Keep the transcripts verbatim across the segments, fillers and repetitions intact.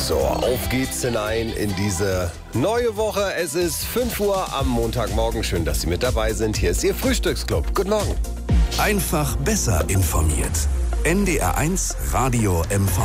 So, auf geht's hinein in diese neue Woche. Es ist fünf Uhr am Montagmorgen. Schön, dass Sie mit dabei sind. Hier ist Ihr Frühstücksclub. Guten Morgen. Einfach besser informiert. N D R eins Radio M V.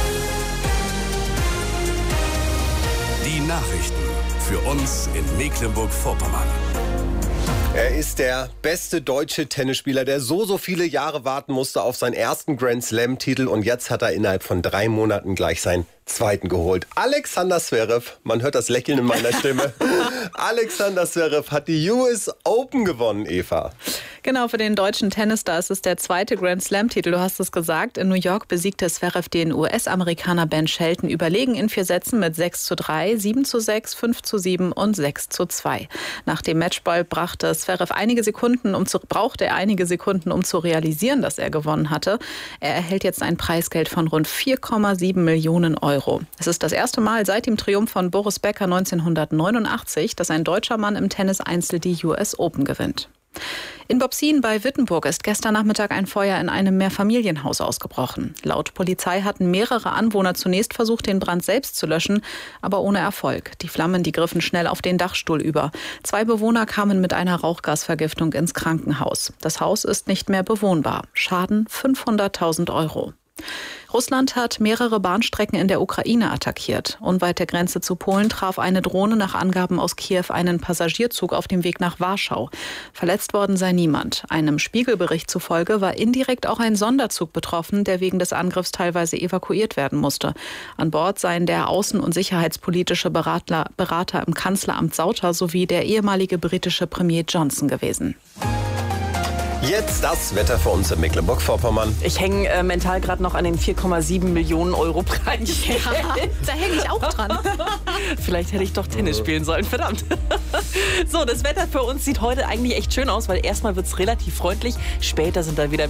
Die Nachrichten für uns in Mecklenburg-Vorpommern. Er ist der beste deutsche Tennisspieler, der so, so viele Jahre warten musste auf seinen ersten Grand Slam-Titel. Und jetzt hat er innerhalb von drei Monaten gleich seinen zweiten geholt. Alexander Zverev, man hört das Lächeln in meiner Stimme. Alexander Zverev hat die U S Open gewonnen, Eva. Genau, für den deutschen Tennisstar ist es der zweite Grand Slam-Titel. Du hast es gesagt. In New York besiegte Zverev den U S-Amerikaner Ben Shelton überlegen in vier Sätzen mit sechs zu drei, sieben zu sechs, fünf zu sieben und sechs zu zwei. Nach dem Matchball brachte Zverev einige Sekunden, um zu, brauchte er einige Sekunden, um zu realisieren, dass er gewonnen hatte. Er erhält jetzt ein Preisgeld von rund vier Komma sieben Millionen Euro. Es ist das erste Mal seit dem Triumph von Boris Becker neunzehnhundertneunundachtzig, dass ein deutscher Mann im Tennis-Einzel die U S Open gewinnt. In Bobsien bei Wittenburg ist gestern Nachmittag ein Feuer in einem Mehrfamilienhaus ausgebrochen. Laut Polizei hatten mehrere Anwohner zunächst versucht, den Brand selbst zu löschen, aber ohne Erfolg. Die Flammen, die griffen schnell auf den Dachstuhl über. Zwei Bewohner kamen mit einer Rauchgasvergiftung ins Krankenhaus. Das Haus ist nicht mehr bewohnbar. Schaden fünfhunderttausend Euro. Russland hat mehrere Bahnstrecken in der Ukraine attackiert. Unweit der Grenze zu Polen traf eine Drohne nach Angaben aus Kiew einen Passagierzug auf dem Weg nach Warschau. Verletzt worden sei niemand. Einem Spiegelbericht zufolge war indirekt auch ein Sonderzug betroffen, der wegen des Angriffs teilweise evakuiert werden musste. An Bord seien der außen- und sicherheitspolitische Berater, Berater im Kanzleramt Sauter sowie der ehemalige britische Premier Johnson gewesen. Jetzt das Wetter für uns in Mecklenburg-Vorpommern. Ich hänge äh, mental gerade noch an den vier Komma sieben Millionen Euro Preis. Ja, da hänge ich auch dran. Vielleicht hätte ich doch Tennis spielen sollen, verdammt. So, das Wetter für uns sieht heute eigentlich echt schön aus, weil erstmal wird es relativ freundlich. Später sind dann wieder